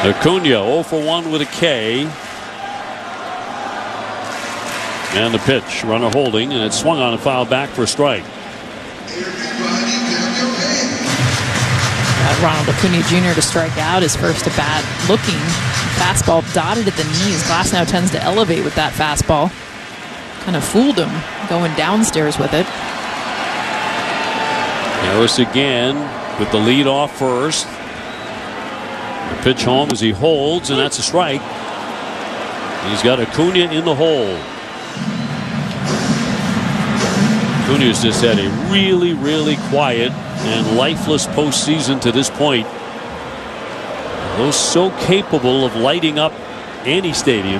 Acuna 0 for 1 with a K. And the pitch, runner holding, and it's swung on and fouled back for a strike. Ronald Acuna Jr. to strike out, his first at bat. Looking, fastball dotted at the knees. Glasnow tends to elevate with that fastball. Kind of fooled him going downstairs with it. Harris again with the lead off first. The pitch home as he holds, and that's a strike. He's got Acuna in the hole. Acuna's just had a really, really quiet and lifeless postseason to this point. Those so capable of lighting up any stadium.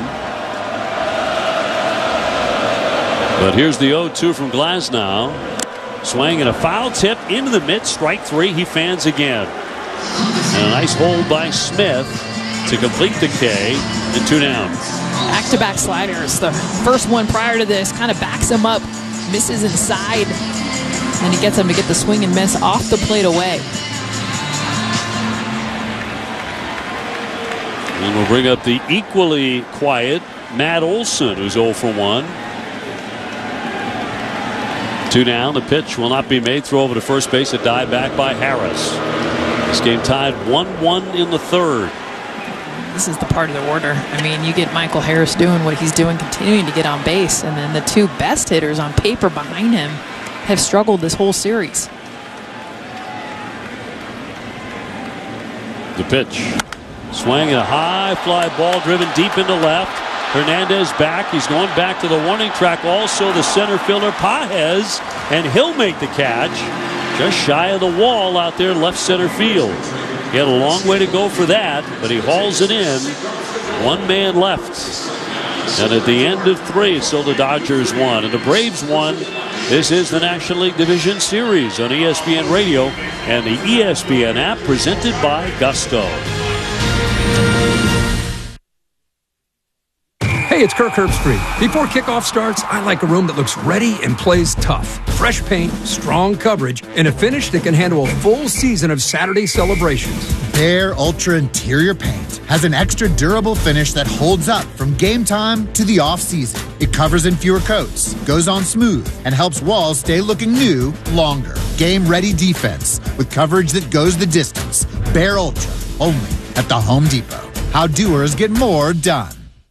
But here's the 0-2 from Glasnow. Swing and a foul tip into the mitt. Strike 3. He fans again. And a nice hold by Smith to complete the K, and 2 down. Back-to-back sliders. The first one prior to this kind of backs him up, misses inside, and he gets him to get the swing and miss off the plate away. And we'll bring up the equally quiet Matt Olson, who's 0 for 1. 2 down. The pitch will not be made. Throw over to first base. A dive back by Harris. This game tied 1-1 in the third. This is the part of the order. I mean, you get Michael Harris doing what he's doing, continuing to get on base, and then the 2 best hitters on paper behind him have struggled this whole series. The pitch. Swing and a high fly ball driven deep into left. Hernandez back. He's going back to the warning track. Also the center fielder Pages, and he'll make the catch just shy of the wall out there left center field. He had a long way to go for that, but he hauls it in. 1 man left. And at the end of 3, it's still the Dodgers won and the Braves won. This is the National League Division Series on ESPN Radio and the ESPN app, presented by Gusto. Hey, it's Kirk Herbstreit. Before kickoff starts, I like a room that looks ready and plays tough. Fresh paint, strong coverage, and a finish that can handle a full season of Saturday celebrations. Behr Ultra Interior Paint has an extra durable finish that holds up from game time to the off-season. It covers in fewer coats, goes on smooth, and helps walls stay looking new longer. Game-ready defense with coverage that goes the distance. Behr Ultra, only at the Home Depot. How doers get more done.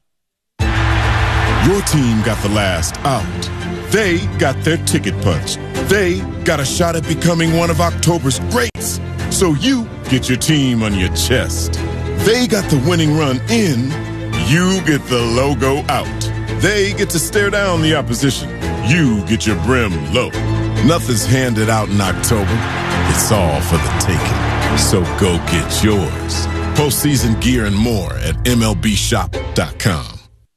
Your team got the last out. They got their ticket punched. They got a shot at becoming one of October's greats. So you get your team on your chest. They got the winning run in. You get the logo out. They get to stare down the opposition. You get your brim low. Nothing's handed out in October. It's all for the taking. So go get yours. Postseason gear and more at MLBshop.com.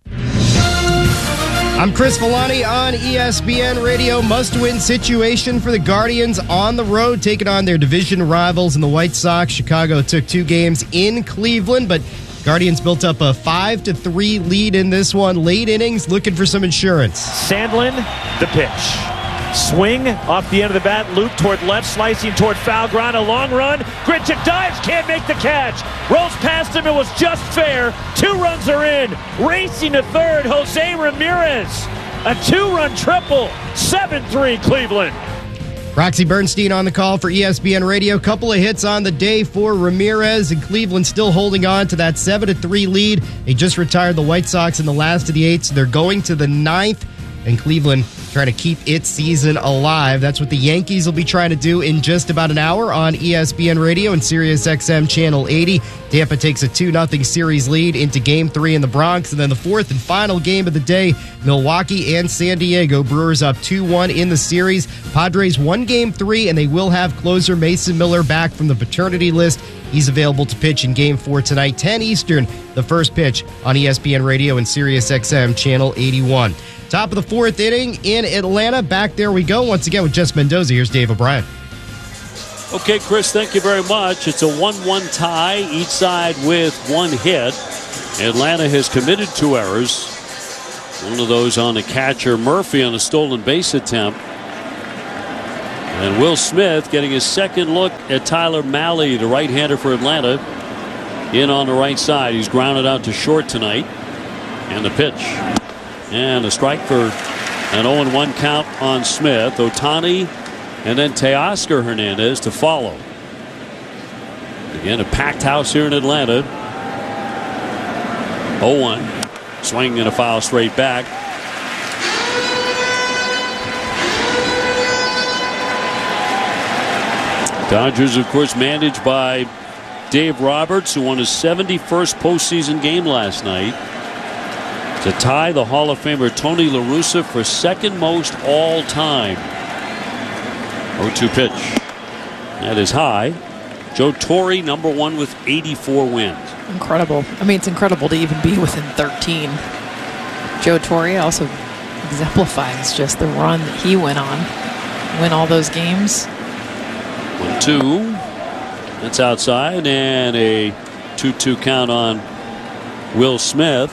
I'm Chris Villani on ESPN Radio. Must-win situation for the Guardians on the road, taking on their division rivals in the White Sox. Chicago took 2 games in Cleveland, but Guardians built up a 5-3 lead in this one. Late innings, looking for some insurance. Sandlin, the pitch. Swing off the end of the bat, loop toward left, slicing toward foul ground, a long run. Grichuk dives, can't make the catch. Rolls past him, it was just fair. 2 runs are in. Racing to third, Jose Ramirez. A 2-run triple. 7-3 Cleveland. Roxy Bernstein on the call for ESPN Radio. Couple of hits on the day for Ramirez, and Cleveland still holding on to that 7-3 lead. They just retired the White Sox in the last of the 8, so they're going to the 9th. And Cleveland trying to keep its season alive. That's what the Yankees will be trying to do in just about an hour on ESPN Radio and Sirius XM Channel 80. Tampa takes a 2-0 series lead into Game 3 in the Bronx. And then the 4th and final game of the day, Milwaukee and San Diego. Brewers up 2-1 in the series. Padres won Game 3, and they will have closer Mason Miller back from the paternity list. He's available to pitch in Game 4 tonight, 10 Eastern, the first pitch on ESPN Radio and Sirius XM Channel 81. Top of the 4th inning in Atlanta. Back there we go once again with Jess Mendoza. Here's Dave O'Brien. Okay, Chris, thank you very much. It's a 1-1 tie, each side with 1 hit. Atlanta has committed 2 errors. One of those on the catcher, Murphy, on a stolen base attempt. And Will Smith getting his second look at Tyler Mahle, the right-hander for Atlanta. in on the right side. He's grounded out to short tonight. And the pitch. And a strike for an 0-1 count on Smith. Ohtani and then Teoscar Hernandez to follow. Again, a packed house here in Atlanta. 0-1. Swing and a foul straight back. Dodgers, of course, managed by Dave Roberts, who won his 71st postseason game last night to tie the Hall of Famer Tony La Russa for second most all time. 0-2 pitch. That is high. Joe Torre, #1 with 84 wins. Incredible. I mean, it's incredible to even be within 13. Joe Torre also exemplifies just the run that he went on. Win all those games. 1-2. That's outside, and a 2-2 count on Will Smith.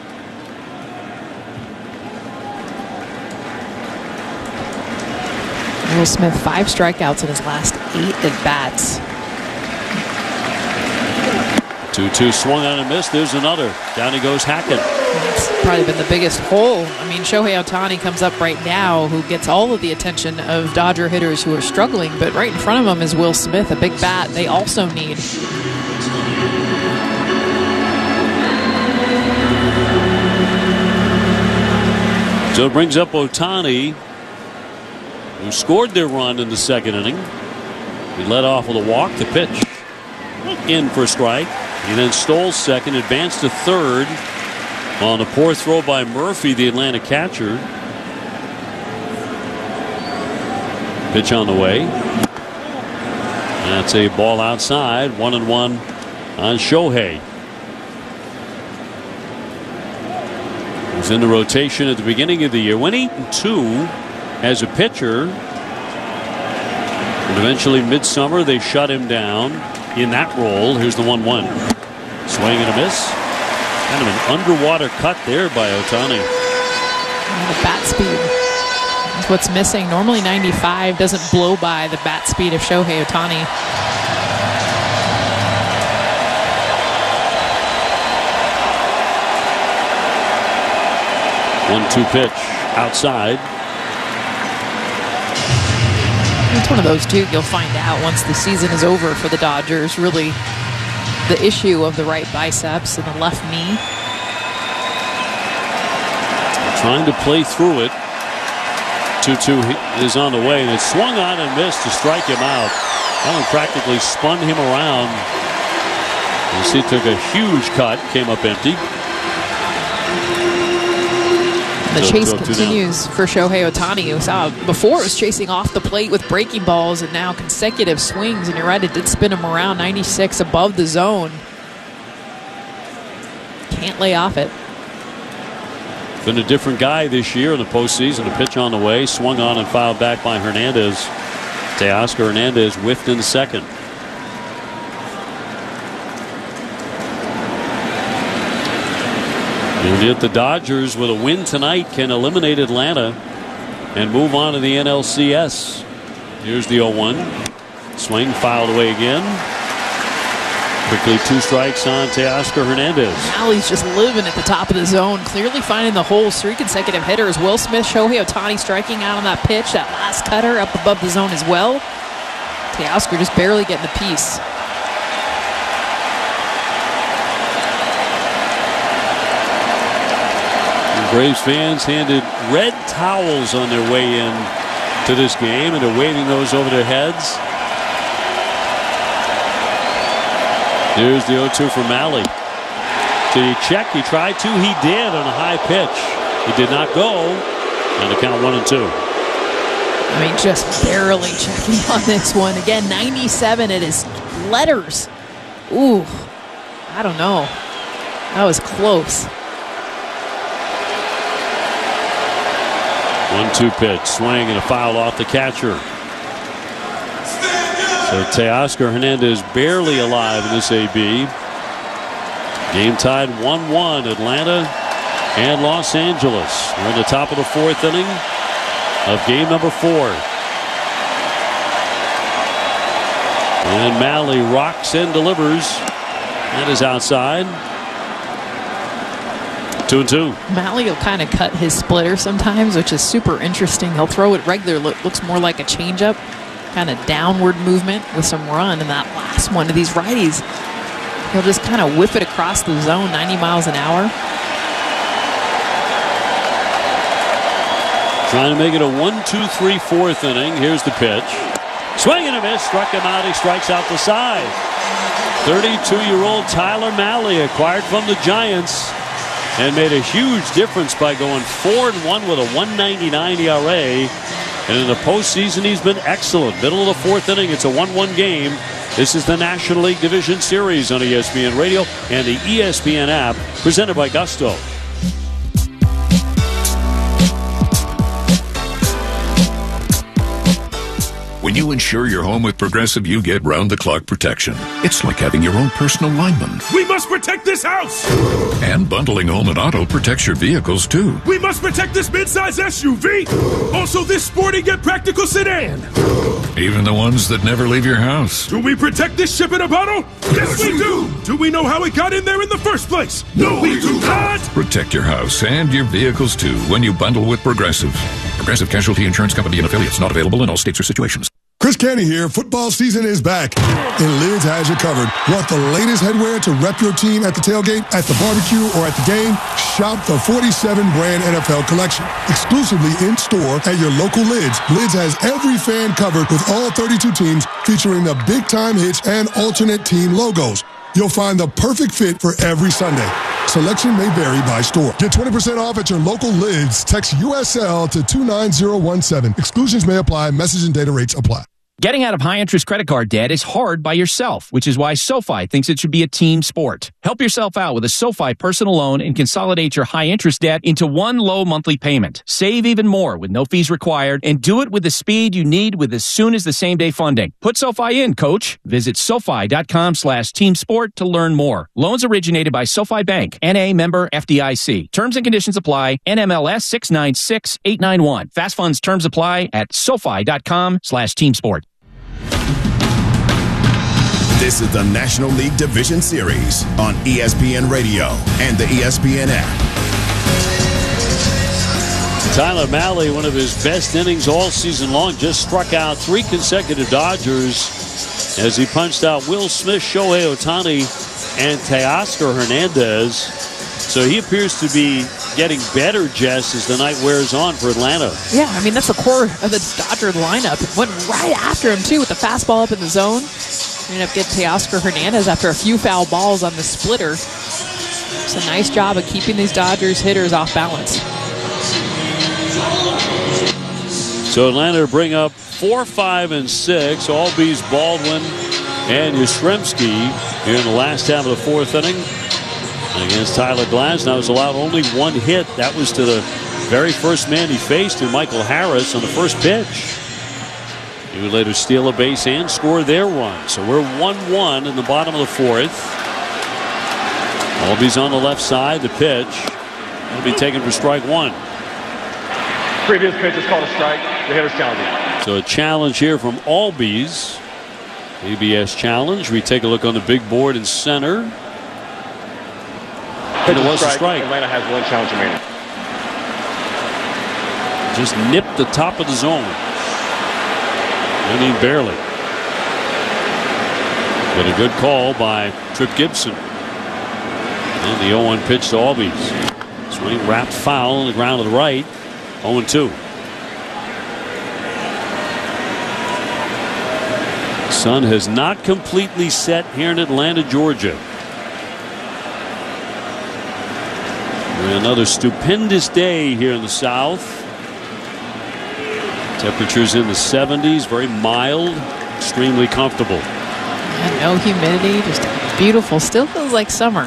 Will Smith, 5 strikeouts in his last 8 at-bats. 2-2 swung on and missed. There's another. Down he goes Hackett. It's probably been the biggest hole. I mean, Shohei Ohtani comes up right now, who gets all of the attention of Dodger hitters who are struggling, but right in front of him is Will Smith, a big bat they also need. So it brings up Ohtani, who scored their run in the second inning. He led off with a walk. The pitch. In for a strike. He then stole second, advanced to third on a poor throw by Murphy, the Atlanta catcher. Pitch on the way. That's a ball outside. 1-1 on Shohei. He was in the rotation at the beginning of the year. Went 8-2 as a pitcher. And eventually midsummer they shut him down in that role. Here's the 1-1. Swing and a miss. Kind of an underwater cut there by Ohtani. And the bat speed is what's missing. Normally 95 doesn't blow by the bat speed of Shohei Ohtani. One-two pitch outside. It's one of those, too, you'll find out once the season is over for the Dodgers. Really, the issue of the right biceps and the left knee. Trying to play through it. 2-2 is on the way, and it swung on and missed to strike him out. That one practically spun him around. You see, took a huge cut, came up empty. The chase continues for Shohei Ohtani. We saw before it was chasing off the plate with breaking balls, and now consecutive swings. And you're right, it did spin him around. 96 above the zone. Can't lay off it. Been a different guy this year in the postseason. A pitch on the way, swung on and fouled back by Hernandez. Teoscar Hernandez whiffed in the second. And yet the Dodgers, with a win tonight, can eliminate Atlanta and move on to the NLCS. Here's the 0-1. Swing fouled away again. Quickly 2 strikes on Teoscar Hernandez. Alley's just living at the top of the zone, clearly finding the holes. 3 consecutive hitters. Will Smith, Shohei Ohtani striking out on that pitch. That last cutter up above the zone as well. Teoscar just barely getting the piece. Braves fans handed red towels on their way in to this game, and they're waving those over their heads. Here's the 0-2 for Mahle. Did he check? He tried to. He did on a high pitch. He did not go. And the count 1-2. I mean, just barely checking on this one. Again, 97 at his letters. Ooh, I don't know. That was close. 1-2 pitch, swing and a foul off the catcher. So Teoscar Hernandez barely alive in this AB. Game tied 1-1, Atlanta and Los Angeles. We're in the top of the 4th inning of game number 4. And Mahle rocks and delivers. That is outside. 2-2. Malley will kind of cut his splitter sometimes, which is super interesting. He'll throw it regular. Looks more like a changeup, kind of downward movement with some run. And that last one to these righties, he'll just kind of whip it across the zone, 90 miles an hour. Trying to make it a 1-2-3 fourth inning. Here's the pitch. Swing and a miss. Struck him out. He strikes out the side. 32-year-old Tyler Malley, acquired from the Giants, and made a huge difference by going 4-1 with a 1.99 ERA. And in the postseason, he's been excellent. Middle of the fourth inning, it's a 1-1 game. This is the National League Division Series on ESPN Radio and the ESPN app, presented by Gusto. When you insure your home with Progressive, you get round-the-clock protection. It's like having your own personal lineman. We must protect this house! And bundling home and auto protects your vehicles, too. We must protect this midsize SUV! Also this sporty yet practical sedan! Even the ones that never leave your house. Do we protect this ship in a bottle? Yes, we do! Do we know how it got in there in the first place? No, we do not! Protect your house and your vehicles, too, when you bundle with Progressive. Progressive Casualty Insurance Company and affiliates, not available in all states or situations. Chris Canty here. Football season is back, and Lids has you covered. Want the latest headwear to rep your team at the tailgate, at the barbecue, or at the game? Shop the 47-brand NFL collection. Exclusively in-store at your local Lids. Lids has every fan covered with all 32 teams, featuring the big-time hits and alternate team logos. You'll find the perfect fit for every Sunday. Selection may vary by store. Get 20% off at your local Lids. Text USL to 29017. Exclusions may apply. Message and data rates apply. Getting out of high-interest credit card debt is hard by yourself, which is why SoFi thinks it should be a team sport. Help yourself out with a SoFi personal loan and consolidate your high-interest debt into one low monthly payment. Save even more with no fees required, and do it with the speed you need with as soon as the same-day funding. Put SoFi in, coach. Visit SoFi.com/team sport to learn more. Loans originated by SoFi Bank, N.A. member FDIC. Terms and conditions apply. NMLS 696891. Fast funds terms apply at SoFi.com/team sport. This is the National League Division Series on ESPN Radio and the ESPN app. Tyler Malley, one of his best innings all season long, just struck out 3 consecutive Dodgers as he punched out Will Smith, Shohei Ohtani, and Teoscar Hernandez. So he appears to be getting better, Jess, as the night wears on for Atlanta. Yeah, I mean, that's the core of the Dodger lineup. Went right after him, too, with the fastball up in the zone. Ended up getting Teoscar Hernandez after a few foul balls on the splitter. It's a nice job of keeping these Dodgers hitters off balance. So Atlanta bring up 4, 5, and 6. Albies, Baldwin, and Yastrzemski here in the last half of the fourth inning against Tyler Glasnow. Was allowed only 1 hit. That was to the very first man he faced, in Michael Harris, on the first pitch. He would later steal a base and score their run. So we're 1-1 in the bottom of the fourth. Albies on the left side. The pitch will be taken for strike 1. Previous pitch is called a strike. The hitter's challenging. So a challenge here from Albies. ABS challenge. We take a look on the big board in center. And it was a strike. Atlanta has 1 challenge remaining. Just nipped the top of the zone. I mean, barely. But a good call by Trip Gibson. And the 0-1 pitch to Albies. Swing wrapped foul on the ground to the right. 0-2. Sun has not completely set here in Atlanta, Georgia. Another stupendous day here in the south. Temperatures in the 70s, very mild, extremely comfortable. And no humidity, just beautiful. Still feels like summer.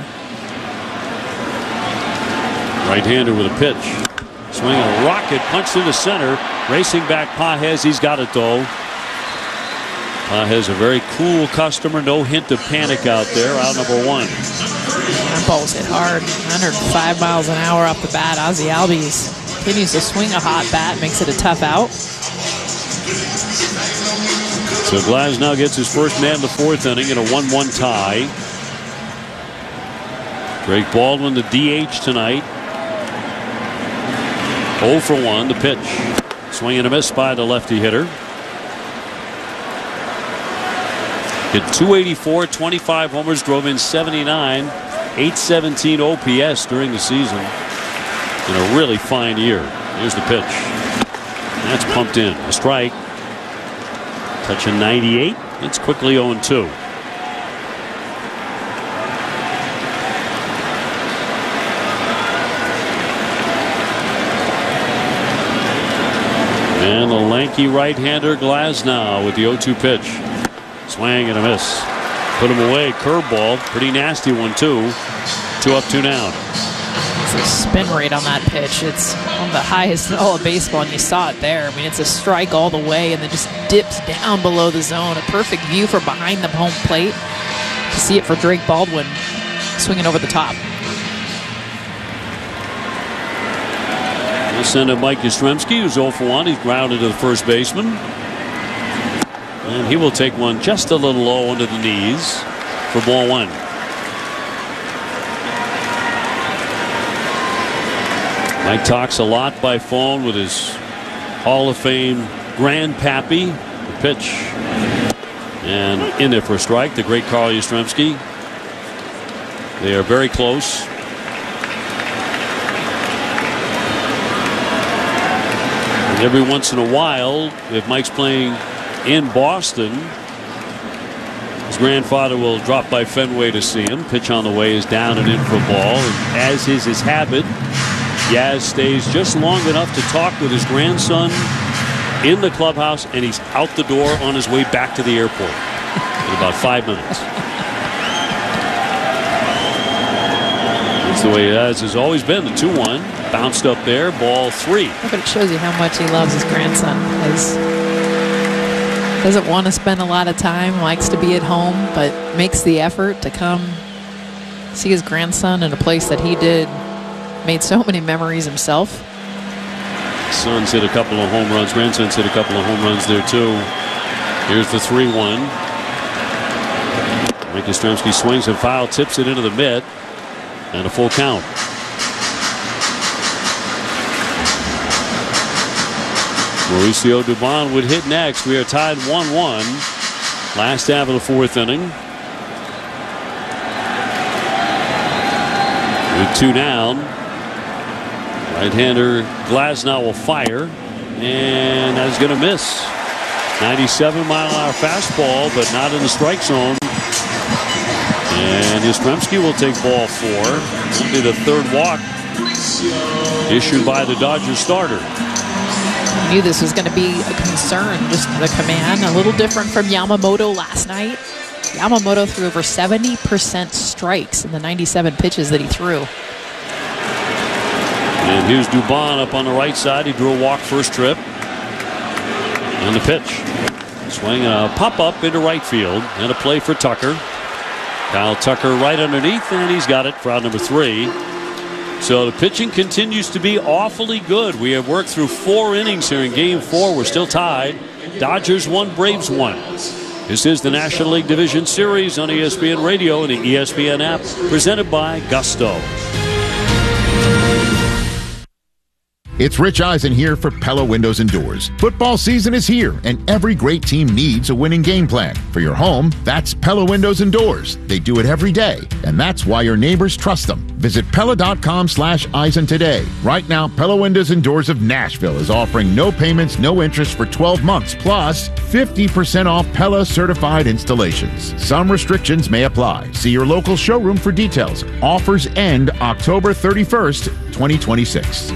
Right-hander with a pitch. Swinging a rocket punch to the center. Racing back Pages. He's got it, though. Pages, a very cool customer. No hint of panic out there. Out number 1. That ball's hit hard. 105 miles an hour off the bat. Ozzie Albies continues to swing a hot bat. Makes it a tough out. So Glasnow gets his first man in the fourth inning in a 1-1 tie. Drake Baldwin, the DH tonight. 0 for 1. The pitch. Swing and a miss by the lefty hitter. Hit .284, 25 homers, drove in 79, 817 OPS during the season. In a really fine year. Here's the pitch. That's pumped in. A strike. Touching 98. It's quickly 0-2. And the lanky right-hander Glasnow with the 0-2 pitch. Swing and a miss. Put him away. Curveball. Pretty nasty one, too. 2 up, 2 down. It's a spin rate on that pitch. It's one of the highest in all of baseball, and you saw it there. I mean, it's a strike all the way, and then just dips down below the zone. A perfect view for behind the home plate. To see it for Drake Baldwin swinging over the top. We'll send it Mike Yastrzemski, who's 0 for 1. He's grounded to the first baseman. And he will take one just a little low under the knees for ball 1. Mike talks a lot by phone with his Hall of Fame grandpappy. The pitch. And in there for a strike, the great Carl Yastrzemski. They are very close. And every once in a while, if Mike's playing in Boston, his grandfather will drop by Fenway to see him. Pitch on the way is down and in for a ball. And as is his habit, Yaz stays just long enough to talk with his grandson in the clubhouse, and he's out the door on his way back to the airport in about 5 minutes. That's the way Yaz has always been. The 2-1 bounced up there, ball 3. But it shows you how much he loves his grandson. Doesn't want to spend a lot of time, likes to be at home, but makes the effort to come see his grandson in a place that he did. Made so many memories himself. Son's hit a couple of home runs. Grandson's hit a couple of home runs there too. Here's the 3-1. Mike Yastrzemski swings and foul, tips it into the mitt, and a full count. Mauricio Dubon would hit next. We are tied 1-1. Last half of the 4th inning. With 2 down. Right-hander Glasnow will fire, and that's going to miss. 97-mile-an-hour fastball, but not in the strike zone. And Yastrzemski will take ball 4. Only the 3rd walk issued by the Dodgers starter. I knew this was going to be a concern. Just the command, a little different from Yamamoto last night. Yamamoto threw over 70% strikes in the 97 pitches that he threw. And here's Dubon up on the right side. He drew a walk first trip. And the pitch. Swing and a pop-up into right field. And a play for Tucker. Kyle Tucker right underneath, and he's got it for out number 3. So the pitching continues to be awfully good. We have worked through 4 innings here in Game 4. We're still tied. Dodgers 1, Braves 1. This is the National League Division Series on ESPN Radio and the ESPN app, presented by Gusto. It's Rich Eisen here for Pella Windows and Doors. Football season is here, and every great team needs a winning game plan. For your home, that's Pella Windows and Doors. They do it every day, and that's why your neighbors trust them. Visit Pella.com/Eisen today. Right now, Pella Windows and Doors of Nashville is offering no payments, no interest for 12 months, plus 50% off Pella certified installations. Some restrictions may apply. See your local showroom for details. Offers end October 31st, 2026.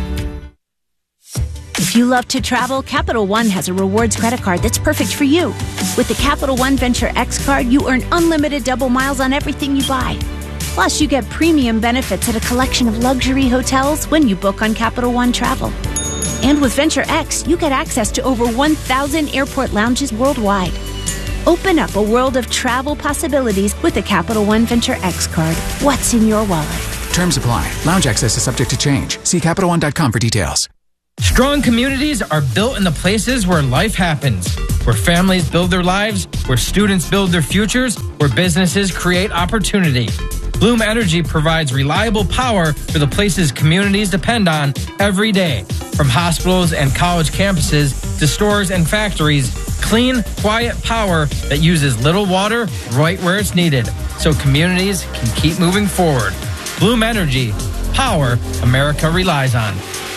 If you love to travel, Capital One has a rewards credit card that's perfect for you. With the Capital One Venture X card, you earn unlimited double miles on everything you buy. Plus, you get premium benefits at a collection of luxury hotels when you book on Capital One Travel. And with Venture X, you get access to over 1,000 airport lounges worldwide. Open up a world of travel possibilities with the Capital One Venture X card. What's in your wallet? Terms apply. Lounge access is subject to change. See CapitalOne.com for details. Strong communities are built in the places where life happens, where families build their lives, where students build their futures, where businesses create opportunity. Bloom Energy provides reliable power for the places communities depend on every day. From hospitals and college campuses to stores and factories, clean, quiet power that uses little water right where it's needed, so communities can keep moving forward. Bloom Energy, power America relies on.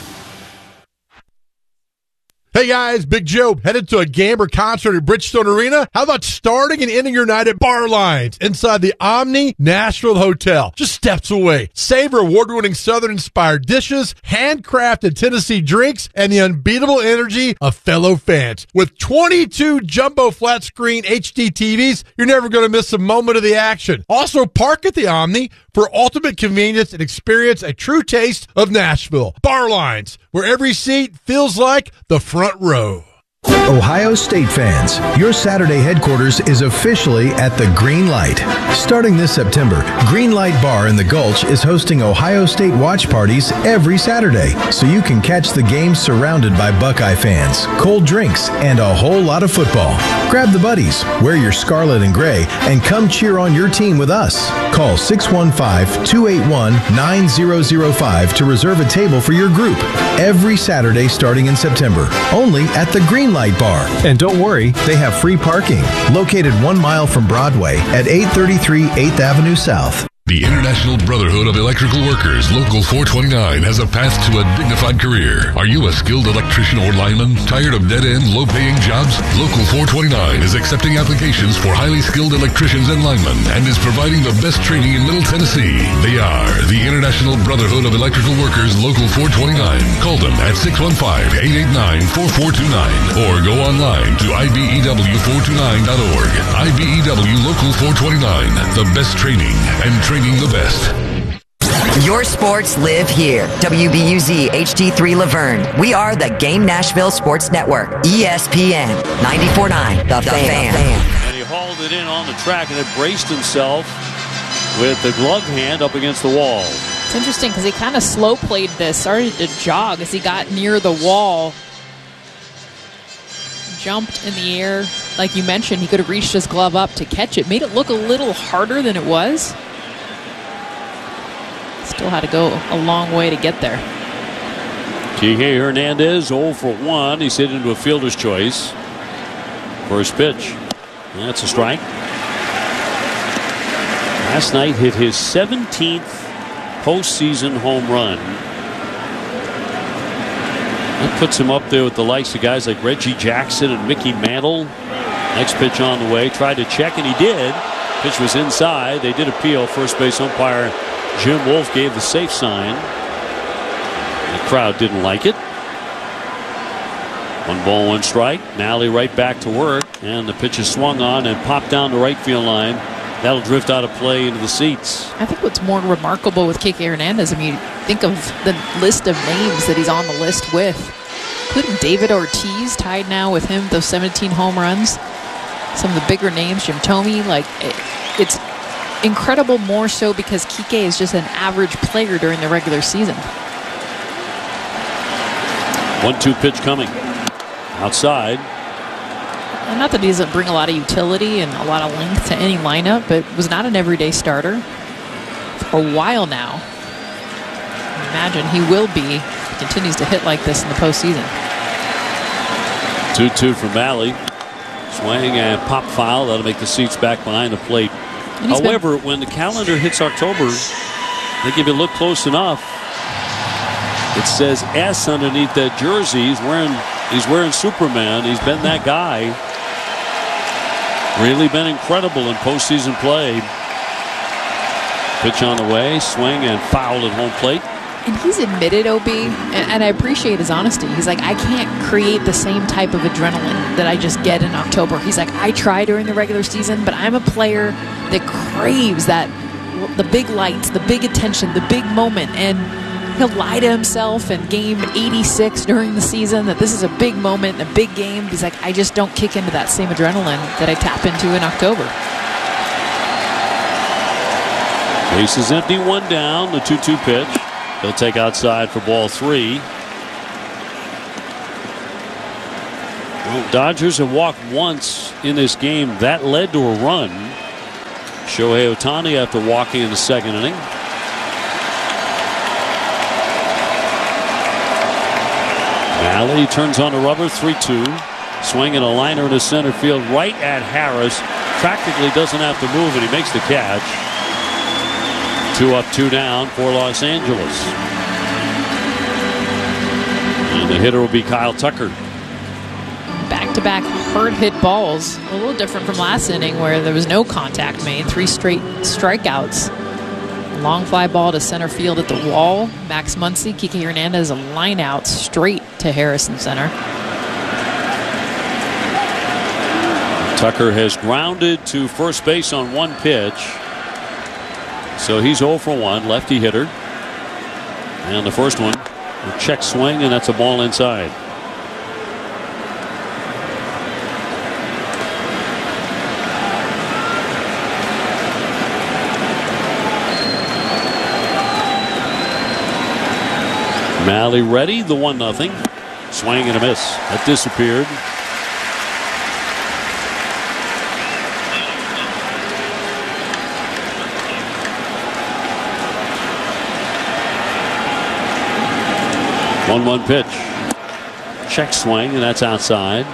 Hey guys, Big Joe, headed to a game or concert at Bridgestone Arena? How about starting and ending your night at Bar Lines inside the Omni Nashville Hotel, just steps away? Savor award-winning Southern-inspired dishes, handcrafted Tennessee drinks, and the unbeatable energy of fellow fans. With 22 jumbo flat-screen HD TVs, you're never going to miss a moment of the action. Also, park at the Omni for ultimate convenience and experience a true taste of Nashville. Bar Lines, where every seat feels like the front row. Ohio State fans, your Saturday headquarters is officially at the Green Light. Starting this September, Green Light Bar in the Gulch is hosting Ohio State watch parties every Saturday, so you can catch the game surrounded by Buckeye fans, cold drinks, and a whole lot of football. Grab the buddies, wear your scarlet and gray, and come cheer on your team with us. Call 615-281-9005 to reserve a table for your group every Saturday starting in September, only at the Green Light Bar. And don't worry, they have free parking, located 1 mile from Broadway at 833 8th Avenue South. The International Brotherhood of Electrical Workers, Local 429, has a path to a dignified career. Are you a skilled electrician or lineman? Tired of dead-end, low-paying jobs? Local 429 is accepting applications for highly skilled electricians and linemen and is providing the best training in Middle Tennessee. They are the International Brotherhood of Electrical Workers, Local 429. Call them at 615-889-4429 or go online to ibew429.org. IBEW Local 429, the best training and training the best. Your sports live here. WBUZ HD3 Laverne. We are the Game Nashville Sports Network. ESPN 94.9. The Fan. And he hauled it in on the track and had braced himself with the glove hand up against the wall. It's interesting because he kind of slow played this, started to jog as he got near the wall. Jumped in the air. Like you mentioned, he could have reached his glove up to catch it. Made it look a little harder than it was. Still had to go a long way to get there. Kike Hernandez 0 for 1. He's hit into a fielder's choice. First pitch. That's a strike. Last night hit his 17th postseason home run. That puts him up there with the likes of guys like Reggie Jackson and Mickey Mantle. Next pitch on the way. Tried to check, and he did. Pitch was inside. They did appeal. First base umpire Jim Wolf gave the safe sign. The crowd didn't like it. 1 ball, 1 strike. Nally right back to work. And the pitch is swung on and popped down the right field line. That'll drift out of play into the seats. I think what's more remarkable with Kike Hernandez, I mean, think of the list of names that he's on the list with, including David Ortiz, tied now with him, those 17 home runs. Some of the bigger names, Jim Thome, like it's incredible more so because Kike is just an average player during the regular season. 1-2 pitch coming. Outside. And not that he doesn't bring a lot of utility and a lot of length to any lineup, but was not an everyday starter for a while now. I imagine he will be. He continues to hit like this in the postseason. 2-2 from Malley. Swing and pop foul. That'll make the seats back behind the plate. However, when the calendar hits October, I think if you look close enough, it says S underneath that jersey. He's wearing Superman. He's been that guy. Really been incredible in postseason play. Pitch on the way, swing and foul at home plate. And he's admitted, OB, and I appreciate his honesty. He's like, I can't create the same type of adrenaline that I just get in October. He's like, I try during the regular season, but I'm a player that craves that, the big lights, the big attention, the big moment. And he'll lie to himself in game 86 during the season that this is a big moment, a big game. He's like, I just don't kick into that same adrenaline that I tap into in October. Base is empty, 1 down, the 2-2 pitch. He'll take outside for ball 3. Well, Dodgers have walked once in this game. That led to a run. Shohei Ohtani after walking in the second inning. Mahle turns on the rubber, 3-2. Swinging a liner into center field right at Harris. Practically doesn't have to move, and he makes the catch. 2 up, 2 down for Los Angeles. And the hitter will be Kyle Tucker. Back-to-back hard hit balls. A little different from last inning where there was no contact made. 3 straight strikeouts. Long fly ball to center field at the wall. Max Muncy, Kike Hernandez, a line out straight to Harrison Center. Tucker has grounded to first base on 1 pitch. So he's 0 for 1, lefty hitter. And the first one, a check swing, and that's a ball inside. Mahle ready, the 1-0. Swing and a miss. That disappeared. One pitch. Check swing, and that's outside.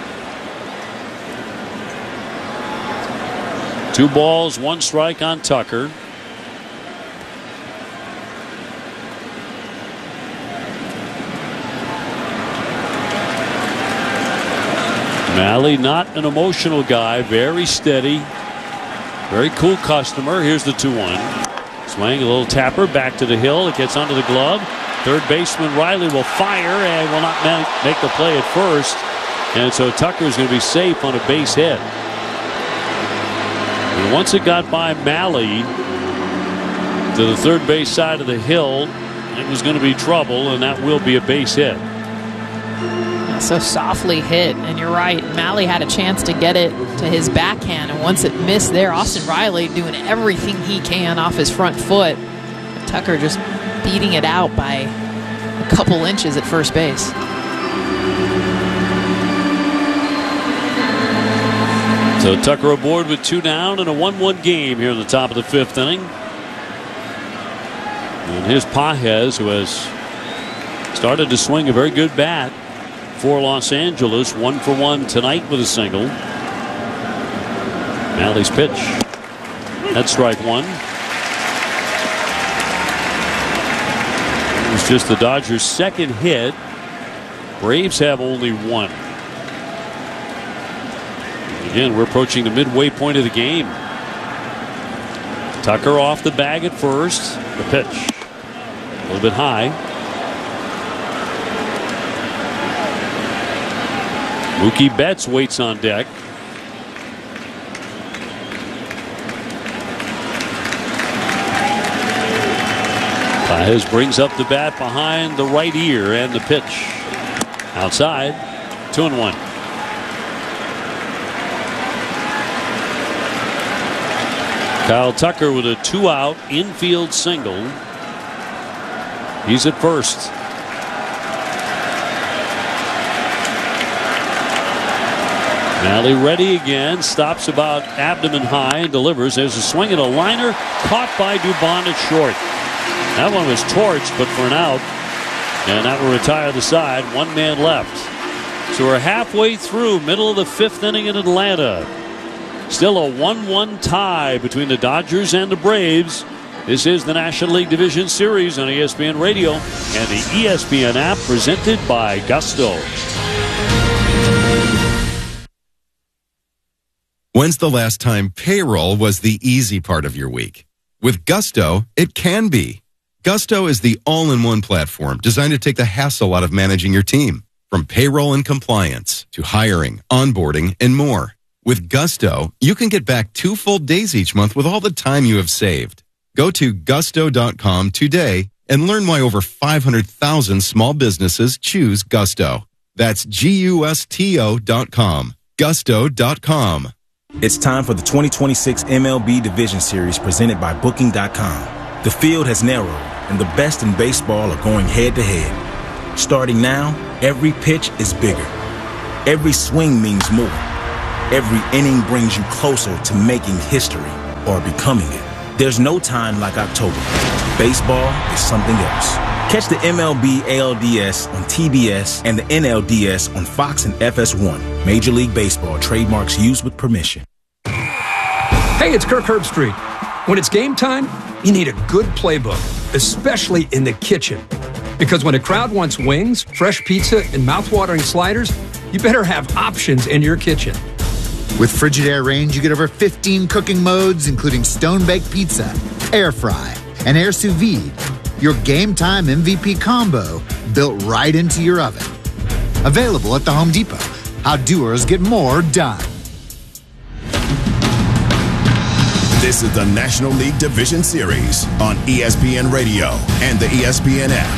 2 balls, 1 strike on Tucker. Mahle, not an emotional guy, very steady, very cool customer. Here's the 2-1. Swing, a little tapper, back to the hill. It gets under the glove. Third baseman Riley will fire and will not make the play at first. And so Tucker is going to be safe on a base hit. And once it got by Mahle to the third base side of the hill, it was going to be trouble, and that will be a base hit. So softly hit, and you're right. Mahle had a chance to get it to his backhand, and once it missed there, Austin Riley doing everything he can off his front foot. Tucker just beating it out by a couple inches at first base. So Tucker aboard with 2 down and a 1-1 game here in the top of the 5th inning. And here's Pages, who has started to swing a very good bat for Los Angeles. 1 for 1 tonight with a single. Mahle's pitch. That's strike 1. It's just the Dodgers' second hit. Braves have only 1. Again, we're approaching the midway point of the game. Tucker off the bag at first. The pitch. A little bit high. Mookie Betts waits on deck. Pages brings up the bat behind the right ear, and the pitch outside. 2-1. Kyle Tucker with a 2-out infield single. He's at first. Mahle ready again, stops about abdomen high and delivers. There's a swing and a liner caught by Dubon at short. That one was torched, but for an out, and that will retire the side. 1 man left. So we're halfway through, middle of the 5th inning in Atlanta. Still a 1-1 tie between the Dodgers and the Braves. This is the National League Division Series on ESPN Radio and the ESPN app, presented by Gusto. When's the last time payroll was the easy part of your week? With Gusto, it can be. Gusto is the all-in-one platform designed to take the hassle out of managing your team. From payroll and compliance to hiring, onboarding, and more. With Gusto, you can get back 2 full days each month with all the time you have saved. Go to gusto.com today and learn why over 500,000 small businesses choose Gusto. That's GUSTO.com. Gusto.com. It's time for the 2026 MLB Division Series presented by Booking.com. The field has narrowed, and the best in baseball are going head-to-head. Starting now, every pitch is bigger. Every swing means more. Every inning brings you closer to making history. or becoming it. There's no time like October. Baseball is something else. Catch the MLB ALDS on TBS and the NLDS on Fox and FS1. Major League Baseball trademarks used with permission. Hey, it's Kirk Herbstreit. When it's game time, you need a good playbook, especially in the kitchen. Because when a crowd wants wings, fresh pizza, and mouthwatering sliders, you better have options in your kitchen. With Frigidaire Range, you get over 15 cooking modes, including stone-baked pizza, air fry, and air sous vide. Your game time MVP combo built right into your oven. Available at the Home Depot. How doers get more done. This is the National League Division Series on ESPN Radio and the ESPN app.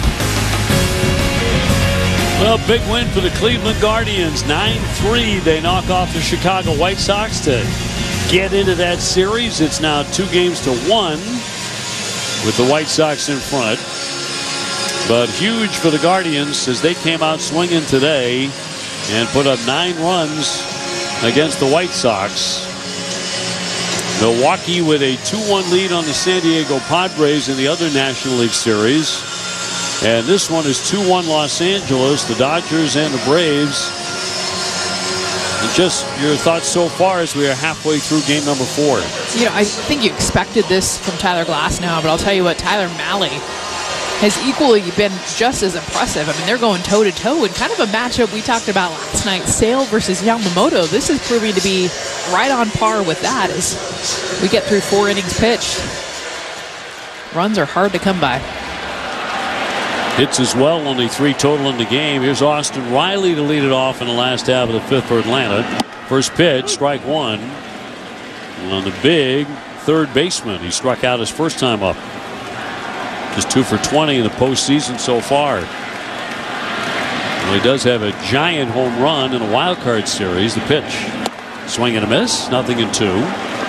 Well, big win for the Cleveland Guardians. 9-3. They knock off the Chicago White Sox to get into that series. It's now 2-1 with the White Sox in front. But huge for the Guardians as they came out swinging today and put up 9 runs against the White Sox. Milwaukee with a 2-1 lead on the San Diego Padres in the other National League Series. And this one is 2-1 Los Angeles, the Dodgers and the Braves. And just your thoughts so far as we are halfway through game number 4. You know, I think you expected this from Tyler Glasnow, but I'll tell you what, Tyler Mahle has equally been just as impressive. I mean, they're going toe-to-toe in kind of a matchup we talked about last night, Sale versus Yamamoto. This is proving to be right on par with that as we get through 4 innings pitched. Runs are hard to come by. Hits as well, only 3 total in the game. Here's Austin Riley to lead it off in the last half of the 5th for Atlanta. First pitch, strike 1. And on the big third baseman, he struck out his first time up. Just 2 for 20 in the postseason so far. Well, he does have a giant home run in a wild card series. The pitch, swing and a miss, 0-2.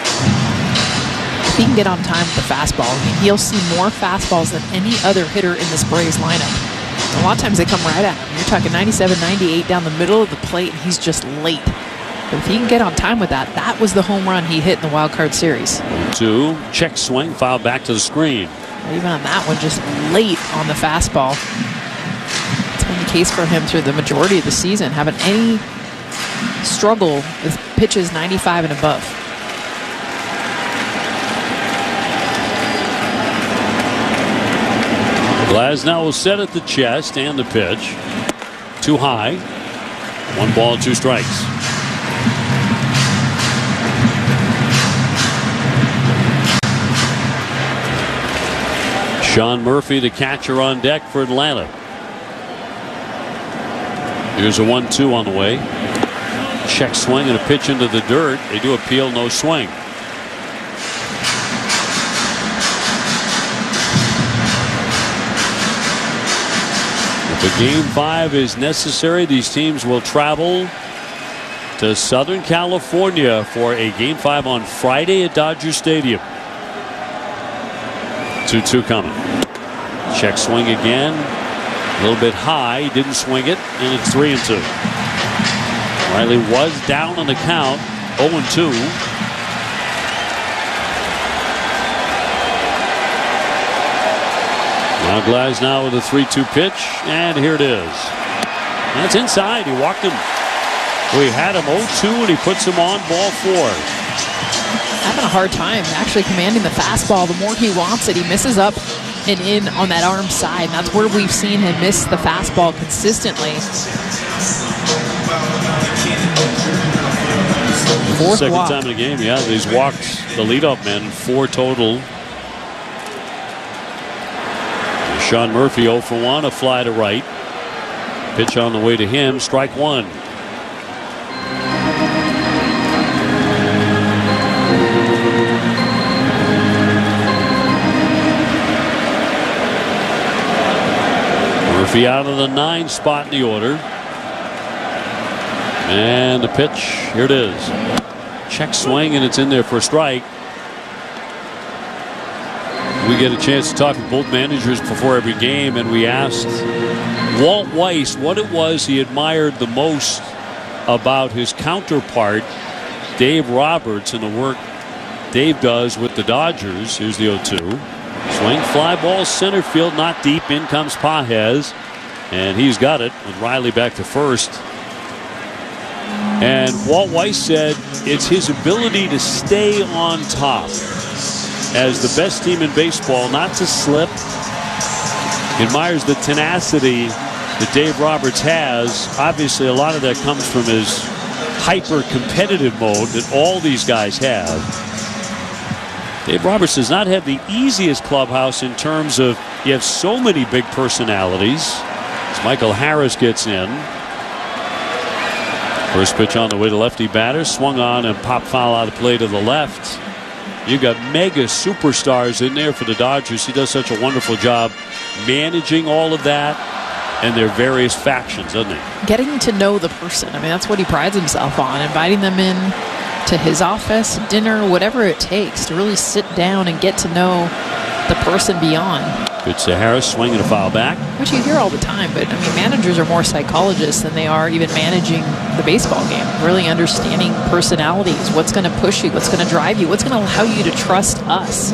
If he can get on time with the fastball, he'll see more fastballs than any other hitter in this Braves lineup. A lot of times they come right at him. You're talking 97, 98 down the middle of the plate, and he's just late. But if he can get on time with that, that was the home run he hit in the wild card series. 2, check swing, foul back to the screen. Even on that one, just late on the fastball. It's been the case for him through the majority of the season, having any struggle with pitches 95 and above. Glasnow will set at the chest and the pitch. Too high. 1 ball, 2 strikes. Sean Murphy, the catcher, on deck for Atlanta. Here's a 1-2 on the way. Check swing and a pitch into the dirt. They do appeal, no swing. If a game 5 is necessary, these teams will travel to Southern California for a game 5 on Friday at Dodger Stadium. 2-2 coming. Check swing again. A little bit high. Didn't swing it. And it's 3-2. Riley was down on the count. 0-2. Now Glasnow with a 3-2 pitch. And here it is. That's inside. He walked him. We had him 0-2 and he puts him on ball 4. Having a hard time actually commanding the fastball. The more he wants it, he misses up and in on that arm side. And that's where we've seen him miss the fastball consistently. Second time in the game, yeah. He's walked the leadoff man, 4 total. Sean Murphy 0 for 1, a fly to right. Pitch on the way to him, strike 1. Murphy out of the 9 spot in the order. And the pitch, here it is. Check swing, and it's in there for a strike. We get a chance to talk with both managers before every game, and we asked Walt Weiss what it was he admired the most about his counterpart, Dave Roberts, and the work Dave does with the Dodgers. Here's the 0-2. Swing, fly ball, center field, not deep. In comes Pages, and he's got it with Riley back to first. And Walt Weiss said it's his ability to stay on top as the best team in baseball, not to slip. Admires the tenacity that Dave Roberts has. Obviously, a lot of that comes from his hyper-competitive mode that all these guys have. Dave Roberts does not have the easiest clubhouse in terms of you have so many big personalities. As Michael Harris gets in. First pitch on the way to lefty batter. Swung on and popped foul out of play to the left. You've got mega superstars in there for the Dodgers. He does such a wonderful job managing all of that and their various factions, doesn't he? Getting to know the person. I mean, that's what he prides himself on. Inviting them in to his office, dinner, whatever it takes to really sit down and get to know the person beyond. Pitch to Harris, swinging a foul back. Which you hear all the time, but I mean, managers are more psychologists than they are even managing the baseball game. Really understanding personalities, what's going to push you, what's going to drive you, what's going to allow you to trust us.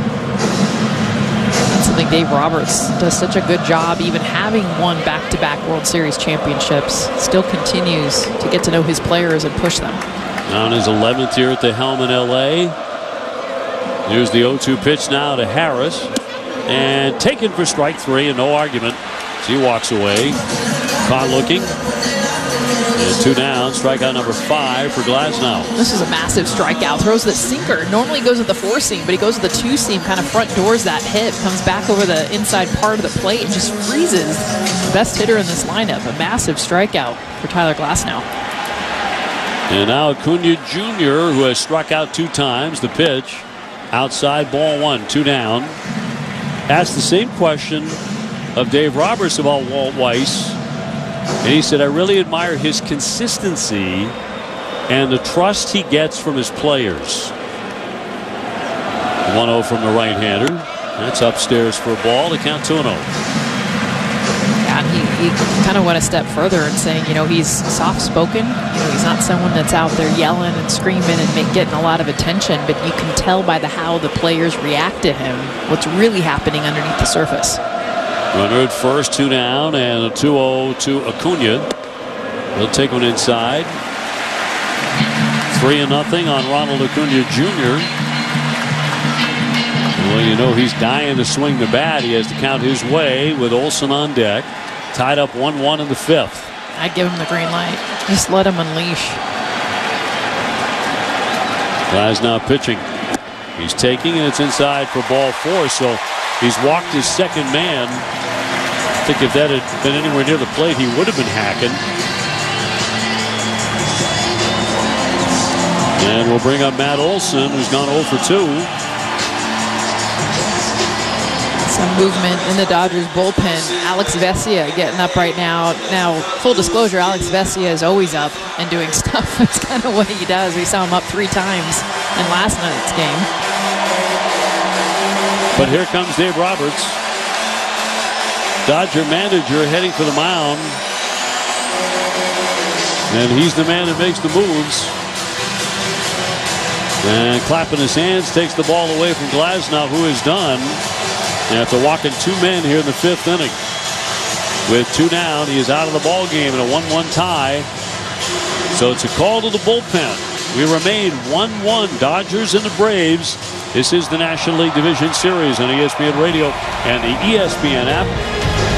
That's something Dave Roberts does such a good job, even having won back-to-back World Series championships. Still continues to get to know his players and push them. On his 11th year at the helm in L.A. Here's the 0-2 pitch now to Harris. And taken for strike three, and no argument. So he walks away. Caught looking. And 2 down. Strikeout number 5 for Glasnow. This is a massive strikeout. Throws the sinker. Normally goes with the 4-seam, but he goes with the 2-seam. Kind of front doors that hit. Comes back over the inside part of the plate and just freezes the best hitter in this lineup. A massive strikeout for Tyler Glasnow. And now Acuna Jr., who has struck out 2 times. The pitch. Outside, ball 1. 2 down. Asked the same question of Dave Roberts about Walt Weiss, and he said, I really admire his consistency and the trust he gets from his players. 1-0 from the right-hander. That's upstairs for a ball to count 2-0. Yeah, he kind of went a step further in saying, he's soft-spoken. He's not someone that's out there yelling and screaming and getting a lot of attention, but you can tell by how the players react to him what's really happening underneath the surface. Runner at first, 2 down, and a 2-0 to Acuna. He'll take one inside. 3-0 on Ronald Acuna Jr. Well, he's dying to swing the bat. He has to count his way with Olson on deck. Tied up 1-1 in the 5th. I'd give him the green light. Just let him unleash. Guy's now pitching. He's taking, and it's inside for ball 4. So he's walked his second man. I think if that had been anywhere near the plate, he would have been hacking. And we'll bring up Matt Olson, who's gone 0 for 2. Some movement in the Dodgers bullpen. Alex Vesia getting up right now. Now, full disclosure, Alex Vesia is always up and doing stuff. That's kind of what he does. We saw him up 3 times in last night's game. But here comes Dave Roberts. Dodger manager heading for the mound. And he's the man that makes the moves. And clapping his hands, takes the ball away from Glasnow, who is done. After walking 2 men here in the 5th inning. With 2 down, he is out of the ball game in a 1-1 tie. So it's a call to the bullpen. We remain 1-1, Dodgers and the Braves. This is the National League Division Series on ESPN Radio and the ESPN app.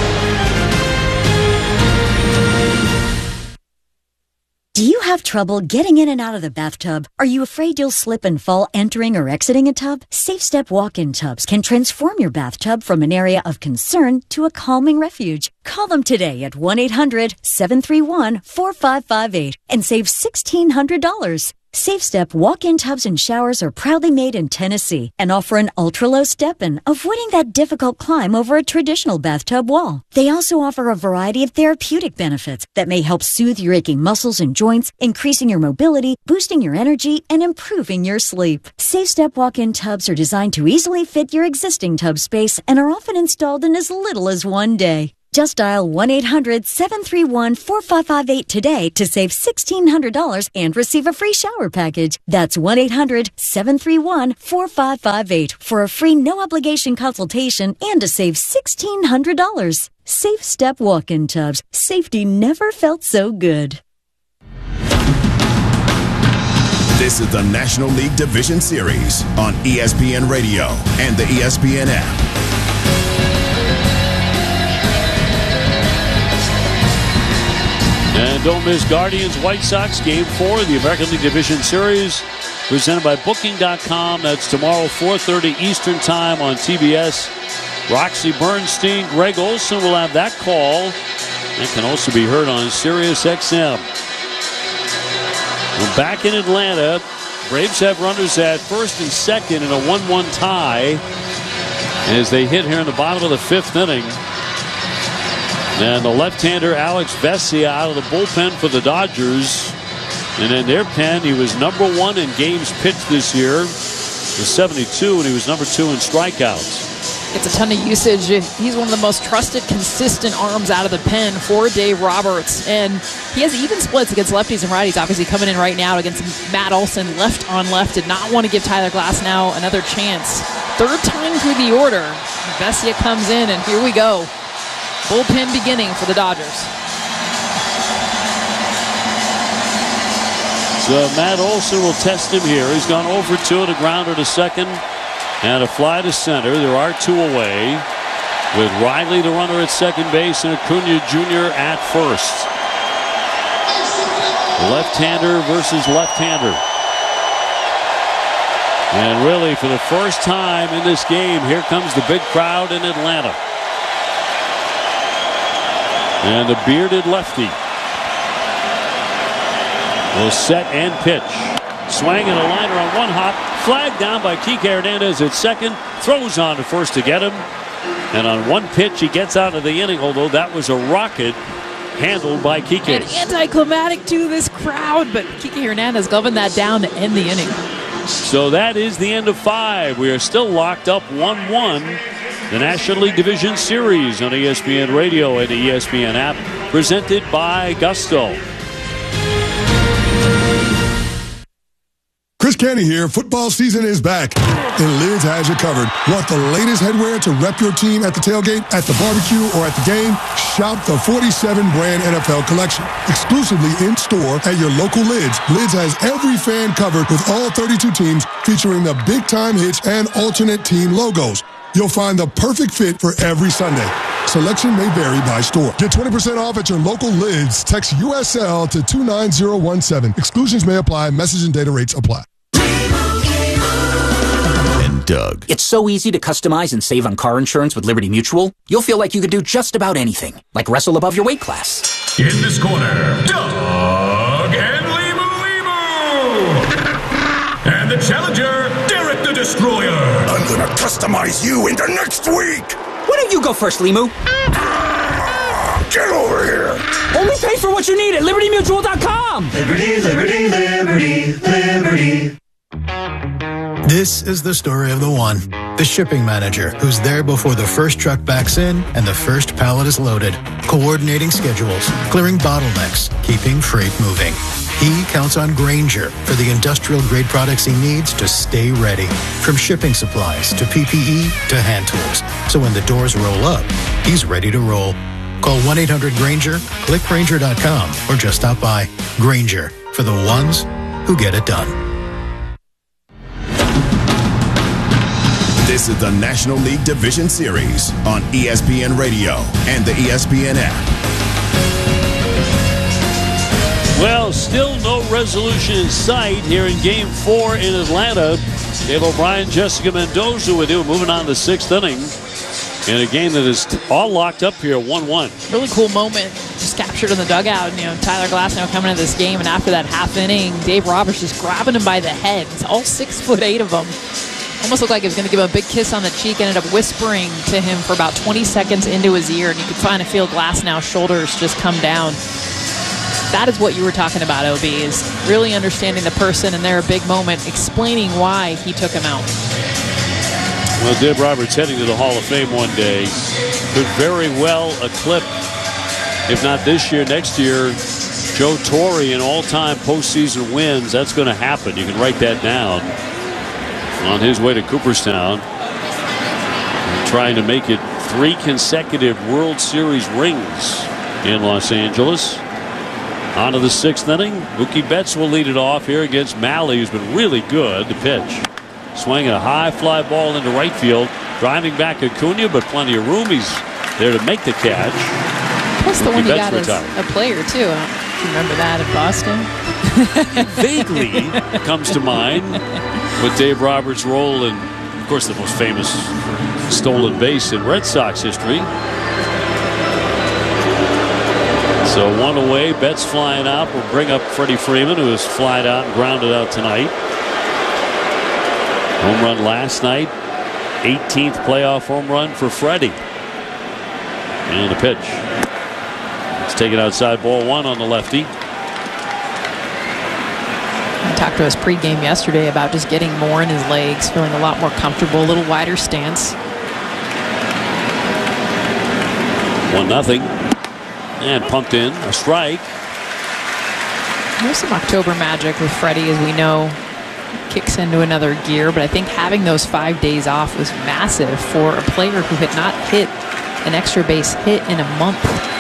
Do you have trouble getting in and out of the bathtub? Are you afraid you'll slip and fall entering or exiting a tub? SafeStep walk-in tubs can transform your bathtub from an area of concern to a calming refuge. Call them today at 1-800-731-4558 and save $1,600. SafeStep walk-in tubs and showers are proudly made in Tennessee and offer an ultra-low step-in, avoiding that difficult climb over a traditional bathtub wall. They also offer a variety of therapeutic benefits that may help soothe your aching muscles and joints, increasing your mobility, boosting your energy, and improving your sleep. SafeStep walk-in tubs are designed to easily fit your existing tub space and are often installed in as little as 1 day. Just dial 1-800-731-4558 today to save $1,600 and receive a free shower package. That's 1-800-731-4558 for a free no-obligation consultation and to save $1,600. Safe Step walk-in tubs. Safety never felt so good. This is the National League Division Series on ESPN Radio and the ESPN app. And don't miss Guardians White Sox Game 4 of the American League Division Series, presented by Booking.com. That's tomorrow, 4:30 Eastern Time on TBS. Roxy Bernstein, Greg Olson will have that call. It can also be heard on Sirius XM. We're back in Atlanta. Braves have runners at first and second in a 1-1 tie as they hit here in the bottom of the 5th inning. And the left-hander Alex Vesia out of the bullpen for the Dodgers. And in their pen, he was number 1 in games pitched this year with 72, and he was number 2 in strikeouts. Gets a ton of usage. He's one of the most trusted, consistent arms out of the pen for Dave Roberts. And he has even splits against lefties and righties. Obviously coming in right now against Matt Olson, left on left. Did not want to give Tyler Glasnow another chance. 3rd time through the order. Vesia comes in, and here we go. Bullpen beginning for the Dodgers. So Matt Olson will test him here. He's gone over 2 to grounder to second and a fly to center. There are 2 away with Riley, the runner, at second base, and Acuna Jr. at first. Left-hander versus left-hander. And really, for the first time in this game, here comes the big crowd in Atlanta. And the bearded lefty will set and pitch. Swing and a liner on one hop. Flag down by Kike Hernandez at second. Throws on to first to get him. And on one pitch, he gets out of the inning, although that was a rocket handled by Kike. And anticlimactic to this crowd, but Kike Hernandez gloving that down to end the inning. So that is the end of 5. We are still locked up 1-1. The National League Division Series on ESPN Radio and the ESPN app, presented by Gusto. Chris Canty here. Football season is back, and Lids has you covered. Want the latest headwear to rep your team at the tailgate, at the barbecue, or at the game? Shop the 47 brand NFL collection. Exclusively in store at your local Lids. Lids has every fan covered with all 32 teams, featuring the big time hits and alternate team logos. You'll find the perfect fit for every Sunday. Selection may vary by store. Get 20% off at your local Lids. Text USL to 29017. Exclusions may apply. Message and data rates apply. And Doug. It's so easy to customize and save on car insurance with Liberty Mutual. You'll feel like you could do just about anything, like wrestle above your weight class. In this corner, Doug and Limu. And the challenger, Derek the Destroyer. I'm gonna customize you into next week. Why don't you go first, Limu? Get over here. Only pay for what you need at LibertyMutual.com. Liberty, liberty, liberty, liberty. This is the story of the one, the shipping manager, who's there before the first truck backs in and the first pallet is loaded, coordinating schedules, clearing bottlenecks, keeping freight moving. He counts on Grainger for the industrial-grade products he needs to stay ready, from shipping supplies to PPE to hand tools. So when the doors roll up, he's ready to roll. Call 1-800-GRAINGER, click Grainger.com, or just stop by. Grainger, for the ones who get it done. This is the National League Division Series on ESPN Radio and the ESPN app. Well, still no resolution in sight here in Game 4 in Atlanta. Dave O'Brien, Jessica Mendoza with you. Moving on to the 6th inning in a game that is all locked up here, 1-1. Really cool moment just captured in the dugout. And, Tyler Glasnow coming into this game, and after that half inning, Dave Roberts just grabbing him by the head. It's all 6'8" of them. Almost looked like he was going to give him a big kiss on the cheek. Ended up whispering to him for about 20 seconds into his ear, and you could kind of feel Glasnow's shoulders just come down. That is what you were talking about, OB, is really understanding the person and their big moment, explaining why he took him out. Well, Dave Roberts heading to the Hall of Fame one day. could very well eclipse, if not this year, next year, Joe Torre in all-time postseason wins. That's going to happen. You can write that down. On his way to Cooperstown, trying to make it 3 consecutive World Series rings in Los Angeles. On to the 6th inning. Mookie Betts will lead it off here against Malley, who's been really good. The pitch. Swinging a high fly ball into right field. Driving back Acuna, but plenty of room. He's there to make the catch. Plus the Mookie one you Betts got is retired. a player, too. I don't know if you remember that in Boston. Vaguely comes to mind with Dave Roberts' role in, of course, the most famous stolen base in Red Sox history. So 1 away. Betts flying out will bring up Freddie Freeman, who has flied out and grounded out tonight. Home run last night. 18th playoff home run for Freddie. And a pitch. It's taken outside, ball 1 on the lefty. I talked to us pregame yesterday about just getting more in his legs, feeling a lot more comfortable, a little wider stance. 1-0. And pumped in. A strike. There's some October magic with Freddie, as we know. Kicks into another gear, but I think having those 5 days off was massive for a player who had not hit an extra base hit in a month.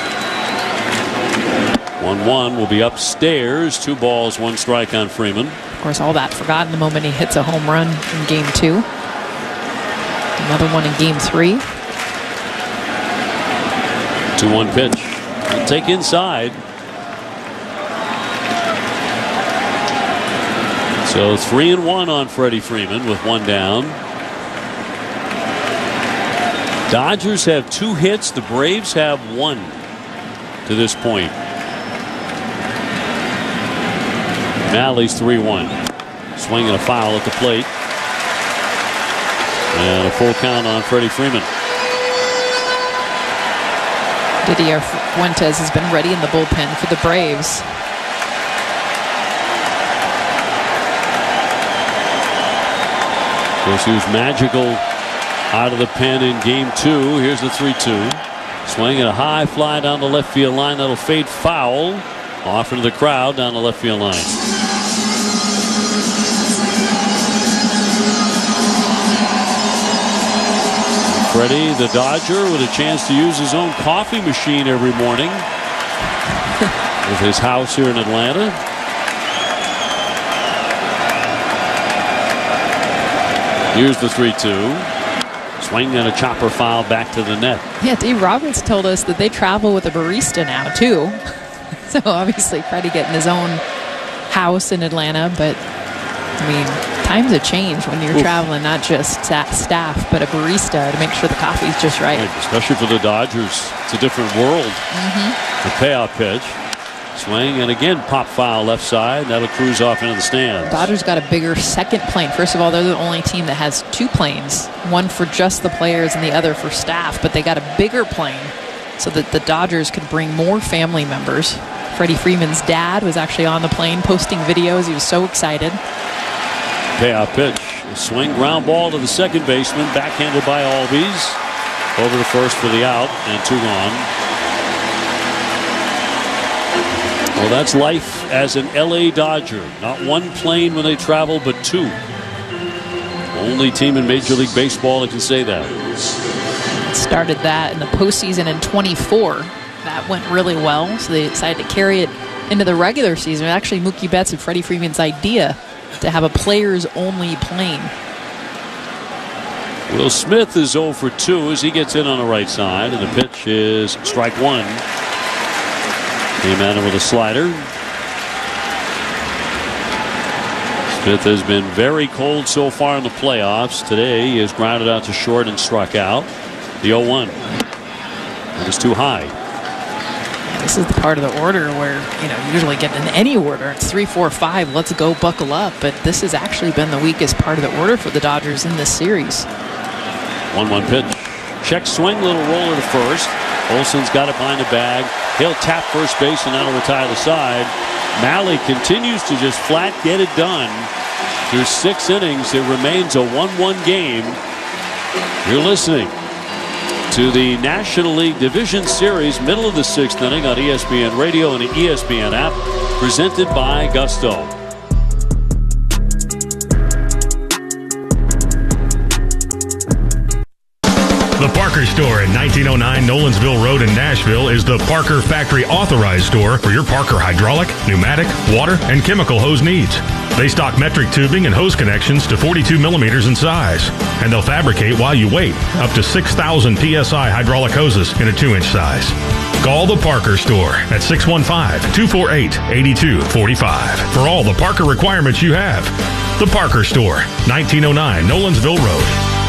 1-1 will be upstairs. 2 balls, 1 strike on Freeman. Of course, all that forgotten the moment he hits a home run in Game 2. Another one in Game 3. 2-1 pitch. He'll take inside. So 3-1 on Freddie Freeman with 1 down. Dodgers have 2 hits. The Braves have 1 to this point. Malley's 3-1. Swinging a foul at the plate. And a full count on Freddie Freeman. Didier Fuentes has been ready in the bullpen for the Braves. Of course, he was magical out of the pen in Game 2. Here's the 3-2. Swinging a high fly down the left field line. That'll fade foul. Off into the crowd down the left field line. Freddie, the Dodger, with a chance to use his own coffee machine every morning with his house here in Atlanta. Here's the 3-2. Swing and a chopper foul back to the net. Yeah, Dave Roberts told us that they travel with a barista now, too. So obviously Freddie getting his own house in Atlanta, but I mean, times have changed when you're traveling, not just staff, but a barista to make sure the coffee's just right. Especially for the Dodgers. It's a different world. The payoff pitch. Swing and again pop foul left side. That'll cruise off into the stands. Dodgers got a bigger second plane. First of all, they're the only team that has 2 planes, one for just the players and the other for staff, but they got a bigger plane so that the Dodgers could bring more family members. Freddie Freeman's dad was actually on the plane posting videos. He was so excited. Payoff pitch. A swing ground ball to the second baseman, backhanded by Albies. Over to first for the out, and 2 gone. Well, that's life as an LA Dodger. Not 1 plane when they travel, but 2. Only team in Major League Baseball that can say that. Started that in the postseason in 24. That went really well, so they decided to carry it into the regular season. Actually, Mookie Betts and Freddie Freeman's idea to have a players-only plane. Will Smith is 0 for 2 as he gets in on the right side, and the pitch is strike 1. Came at him with a slider. Smith has been very cold so far in the playoffs. Today he has grounded out to short and struck out. The 0-1. It was too high. This is the part of the order where, usually get in any order. It's 3, 4, 5. Let's go, buckle up. But this has actually been the weakest part of the order for the Dodgers in this series. 1-1 pitch. Check swing, little roller to first. Olson's got it behind the bag. He'll tap first base and that'll retire the side. Malley continues to just flat get it done. Through 6 innings, it remains a 1-1 game. You're listening to the National League Division Series, middle of the 6th inning on ESPN Radio and the ESPN app, presented by Gusto. The Parker Store at 1909 Nolensville Road in Nashville is the Parker Factory Authorized Store for your Parker hydraulic, pneumatic, water, and chemical hose needs. They stock metric tubing and hose connections to 42 millimeters in size, and they'll fabricate while you wait up to 6,000 PSI hydraulic hoses in a 2-inch size. Call the Parker Store at 615-248-8245 for all the Parker requirements you have. The Parker Store, 1909 Nolensville Road.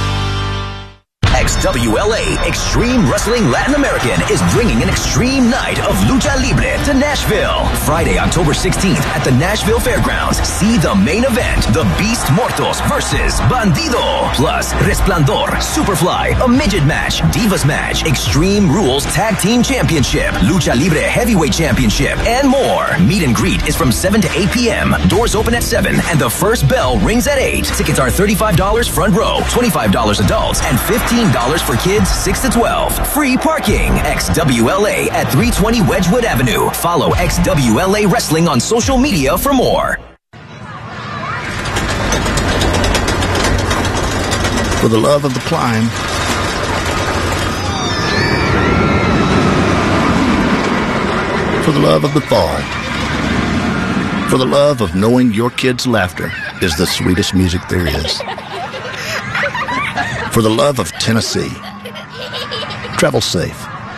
XWLA Extreme Wrestling Latin American is bringing an extreme night of Lucha Libre to Nashville. Friday, October 16th at the Nashville Fairgrounds. See the main event, The Beast Mortos versus Bandido. Plus, Resplandor, Superfly, a midget match, Divas match, Extreme Rules Tag Team Championship, Lucha Libre Heavyweight Championship, and more. Meet and greet is from 7 to 8 p.m. Doors open at 7 and the first bell rings at 8. Tickets are $35 front row, $25 adults, and $15 for kids 6 to 12. Free parking. XWLA at 320 Wedgwood Avenue. Follow XWLA Wrestling on social media for more. For the love of the climb. For the love of the thaw. For the love of knowing your kids' laughter is the sweetest music there is. For the love of Tennessee. Travel safe.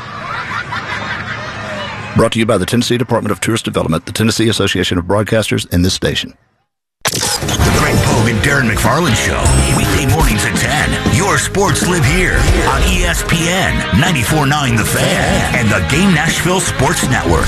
Brought to you by the Tennessee Department of Tourist Development, the Tennessee Association of Broadcasters, and this station. The Greg Pogue and Darren McFarland Show. Weekday mornings at 10. Your sports live here on ESPN 94.9 The Fan and the Game Nashville Sports Network.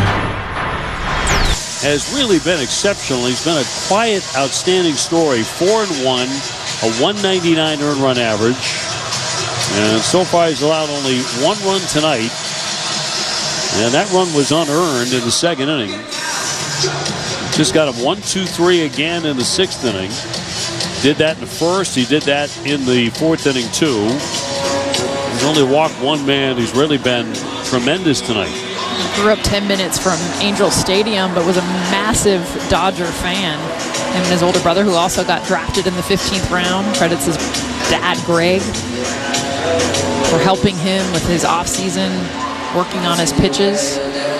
Has really been exceptional. He's been a quiet, outstanding story. 4-1, a 199 earned run average. And so far he's allowed only one run tonight. And that run was unearned in the second inning. Just got him 1-2-3 again in the 6th inning. Did that in the first. He did that in the 4th inning too. He's only walked one man. He's really been tremendous tonight. Grew up 10 minutes from Angel Stadium, but was a massive Dodger fan. Him and his older brother, who also got drafted in the 15th round, credits his dad, Greg, for helping him with his offseason, working on his pitches.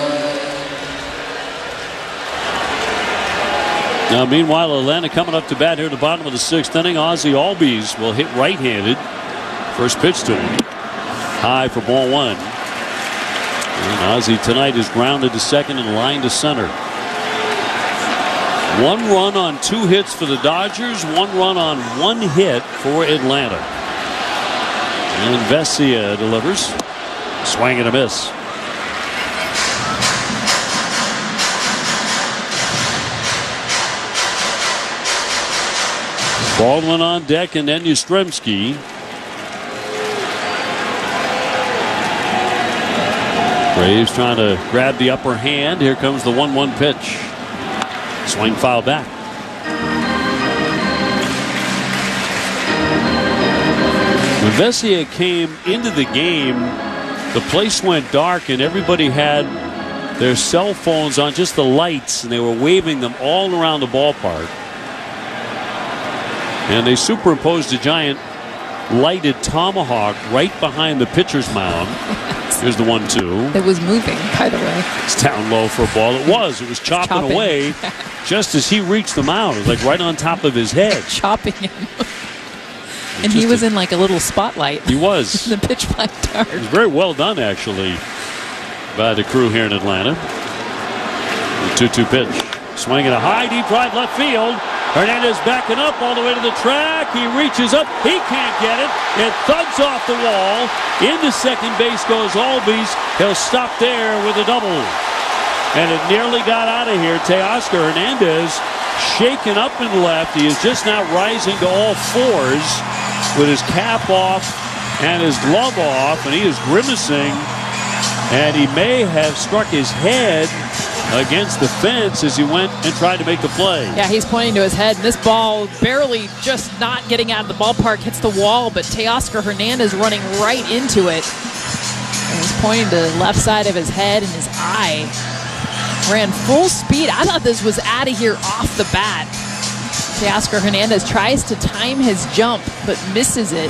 Now, meanwhile, Atlanta coming up to bat here at the bottom of the 6th inning. Ozzie Albies will hit right-handed. First pitch to him. High for ball 1. And Ozzie tonight is grounded to second and lined to center. 1 run on 2 hits for the Dodgers. 1 run on 1 hit for Atlanta. And Vesia delivers. Swing and a miss. Baldwin on deck and then Yastrzemski. Braves trying to grab the upper hand. Here comes the 1-1 pitch. Swing foul back. When Vesia came into the game, the place went dark and everybody had their cell phones on, just the lights, and they were waving them all around the ballpark. And they superimposed a giant lighted tomahawk right behind the pitcher's mound. Here's the 1-2. It was moving, by the way. It's down low for a ball. It was chopping away just as he reached the mound. It was like right on top of his head. Chopping him. And he was in like a little spotlight. He was. The pitch black dark. It was very well done, actually, by the crew here in Atlanta. The 2-2 pitch. Swinging a high, deep right left field. Hernandez backing up all the way to the track. He reaches up. He can't get it. It thuds off the wall. Into second base goes Albies. He'll stop there with a double. And it nearly got out of here. Teoscar Hernandez shaken up and left. He is just now rising to all fours with his cap off and his glove off. And he is grimacing. And he may have struck his head against the fence as he went and tried to make the play. Yeah, he's pointing to his head, and this ball barely just not getting out of the ballpark, hits the wall, but Teoscar Hernandez running right into it. And he's pointing to the left side of his head, and his eye ran full speed. I thought this was out of here off the bat. Teoscar Hernandez tries to time his jump, but misses it.